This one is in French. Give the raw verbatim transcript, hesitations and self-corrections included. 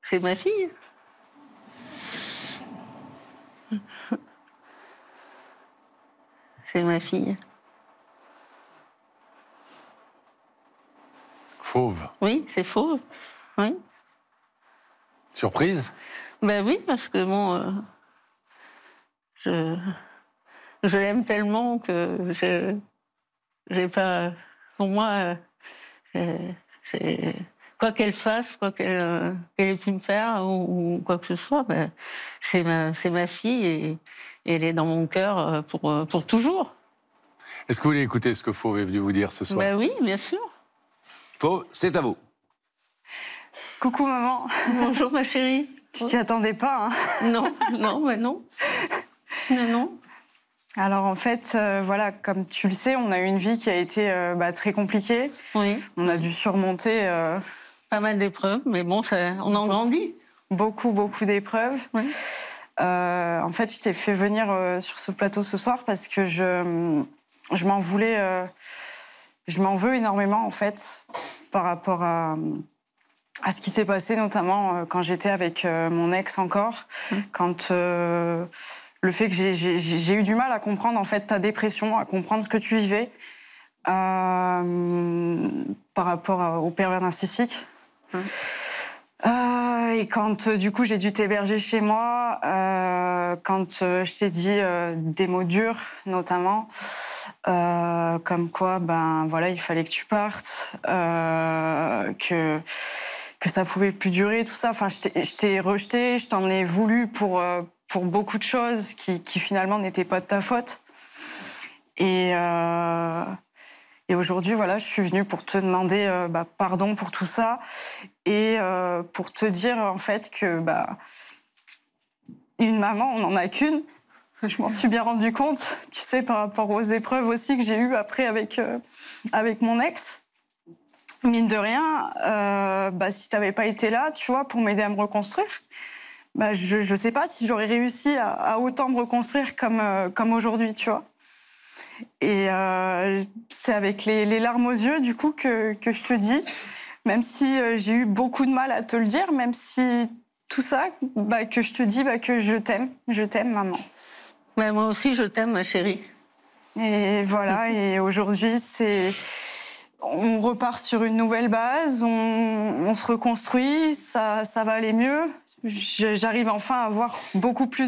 c'est ma fille. C'est ma fille. Fauve. Oui, c'est fauve. Oui. Surprise? Ben oui, parce que bon, euh, je, je l'aime tellement que je, j'ai pas, pour moi, euh, c'est, quoi qu'elle fasse, quoi qu'elle, euh, qu'elle ait pu me faire ou, ou quoi que ce soit, ben, c'est ma, c'est ma fille et, et elle est dans mon cœur pour, pour toujours. Est-ce que vous voulez écouter ce que Fauve est venu vous dire ce soir? Ben oui, bien sûr. Fauve, c'est à vous. Coucou maman. Bonjour ma chérie. Tu t'y attendais pas, hein? Non, non, ben non. Non, non. Alors en fait, euh, voilà, comme tu le sais, on a eu une vie qui a été euh, bah, très compliquée. Oui. On a dû surmonter euh, pas mal d'épreuves, mais bon, ça, on en grandit. Beaucoup, beaucoup d'épreuves. Oui. Euh, en fait, je t'ai fait venir euh, sur ce plateau ce soir parce que je, je m'en voulais, euh, je m'en veux énormément en fait par rapport à, à ce qui s'est passé, notamment euh, quand j'étais avec euh, mon ex encore, mmh. quand euh, le fait que j'ai, j'ai, j'ai eu du mal à comprendre en fait ta dépression, à comprendre ce que tu vivais euh, par rapport à, au pervers narcissique. Mmh. Euh, et quand euh, du coup j'ai dû t'héberger chez moi, euh, quand euh, je t'ai dit euh, des mots durs, notamment, euh, comme quoi, ben voilà, il fallait que tu partes, euh, que que ça pouvait plus durer, tout ça. Enfin, je t'ai, je t'ai rejeté, je t'en ai voulu pour euh, pour beaucoup de choses qui, qui finalement n'étaient pas de ta faute. Et euh, Et aujourd'hui, voilà, je suis venue pour te demander euh, bah, pardon pour tout ça et euh, pour te dire en fait que bah, une maman, on n'en a qu'une. Je m'en suis bien rendu compte, tu sais, par rapport aux épreuves aussi que j'ai eues après avec, euh, avec mon ex. Mine de rien, euh, bah, si tu n'avais pas été là, tu vois, pour m'aider à me reconstruire, bah, je ne sais pas si j'aurais réussi à, à autant me reconstruire comme, euh, comme aujourd'hui, tu vois. Et euh, c'est avec les, les larmes aux yeux, du coup, que, que je te dis, même si euh, j'ai eu beaucoup de mal à te le dire, même si tout ça, bah, que je te dis bah, que je t'aime, je t'aime, maman. Mais moi aussi, je t'aime, ma chérie. Et voilà, et aujourd'hui, c'est... on repart sur une nouvelle base, on, on se reconstruit, ça, ça va aller mieux. J'arrive enfin à voir beaucoup plus